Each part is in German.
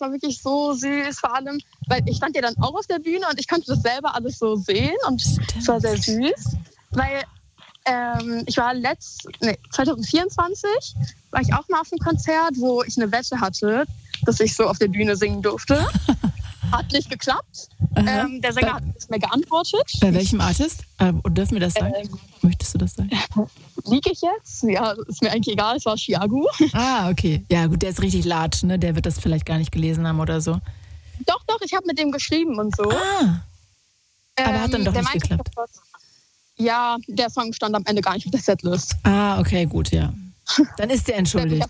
es war wirklich so süß, vor allem, weil ich stand ja dann auch auf der Bühne und ich konnte das selber alles so sehen und es war sehr süß, weil ich war 2024 war ich auch mal auf einem Konzert, wo ich eine Wette hatte, dass ich so auf der Bühne singen durfte. Hat nicht geklappt. Der Sänger hat nicht mehr geantwortet. Bei welchem Artist? Dürfen wir das sagen? Möchtest du das sagen? Liege ich jetzt? Ja, ist mir eigentlich egal. Es war Chiago. Ah, okay. Ja, gut, der ist richtig latsch, ne? Der wird das vielleicht gar nicht gelesen haben oder so. Doch, ich habe mit dem geschrieben und so. Ah. Aber hat dann doch nicht geklappt. Ja, der Song stand am Ende gar nicht auf der Setlist. Ah, okay, gut, ja. Dann ist der entschuldigt.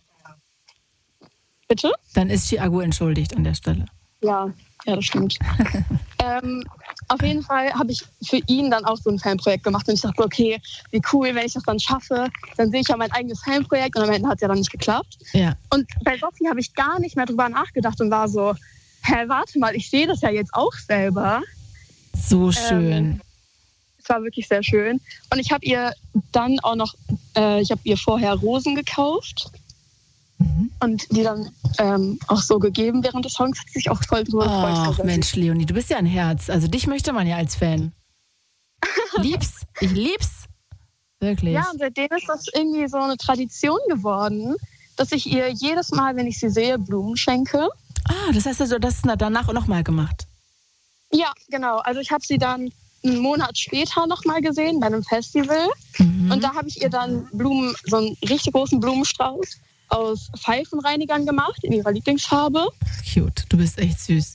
Bitte? Dann ist Chiago entschuldigt an der Stelle. Ja, das stimmt. Auf jeden Fall habe ich für ihn dann auch so ein Fanprojekt gemacht und ich dachte, okay, wie cool, wenn ich das dann schaffe, dann sehe ich ja mein eigenes Fanprojekt und am Ende hat es ja dann nicht geklappt. Ja. Und bei Sophie habe ich gar nicht mehr drüber nachgedacht und war so, warte mal, ich sehe das ja jetzt auch selber. So schön. Es war wirklich sehr schön. Und ich habe ihr dann auch noch, ich habe ihr vorher Rosen gekauft. Und die dann auch so gegeben während des Songs, hat sich auch voll drüber gefreut. Ach Mensch, Leonie, du bist ja ein Herz. Also dich möchte man ja als Fan. Ich lieb's. Wirklich. Ja, und seitdem ist das irgendwie so eine Tradition geworden, dass ich ihr jedes Mal, wenn ich sie sehe, Blumen schenke. Ah, das heißt also, das ist danach nochmal gemacht? Ja, genau. Also ich habe sie dann einen Monat später nochmal gesehen bei einem Festival. Und da habe ich ihr dann so einen richtig großen Blumenstrauß aus Pfeifenreinigern gemacht, in ihrer Lieblingsfarbe. Cute, du bist echt süß.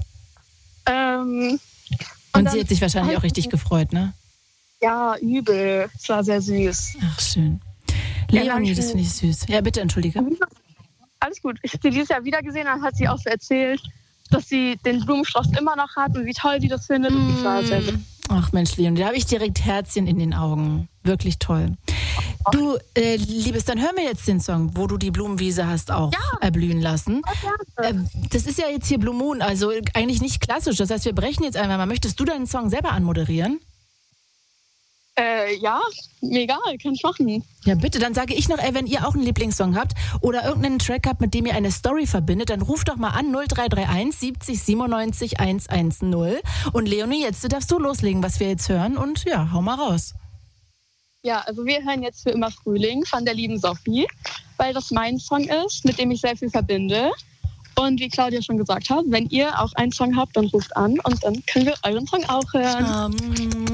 Und sie hat sich wahrscheinlich auch richtig gefreut, ne? Ja, übel. Es war sehr süß. Ach, schön. Leonie, das finde ich süß. Ja, bitte, entschuldige. Alles gut. Ich habe sie dieses Jahr wieder gesehen, dann hat sie auch so erzählt, dass sie den Blumenstrauß immer noch hat und wie toll sie das findet. Und ich war sehr Ach Mensch, Leonie, da habe ich direkt Herzchen in den Augen. Wirklich toll. Du, Liebes, dann hören wir jetzt den Song, wo du die Blumenwiese hast auch erblühen lassen. Das ist ja jetzt hier Blue Moon, also eigentlich nicht klassisch. Das heißt, wir brechen jetzt einfach mal. Möchtest du deinen Song selber anmoderieren? Ja, mir egal, kann ich machen. Ja, bitte, dann sage ich noch, wenn ihr auch einen Lieblingssong habt oder irgendeinen Track habt, mit dem ihr eine Story verbindet, dann ruft doch mal an 0331 70 97 110. Und Leonie, jetzt darfst du loslegen, was wir jetzt hören und ja, hau mal raus. Ja, also wir hören jetzt Für immer Frühling von der lieben Sophie, weil das mein Song ist, mit dem ich sehr viel verbinde. Und wie Claudia schon gesagt hat, wenn ihr auch einen Song habt, dann ruft an und dann können wir euren Song auch hören.